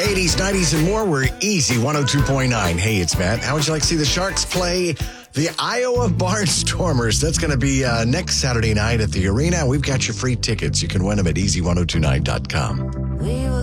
80s, 90s, and more. We're easy 102.9. Hey, it's Matt. How would you like to see the Sharks play the Iowa Barnstormers? That's going to be next Saturday night at the arena. We've got your free tickets. You can win them at easy1029.com.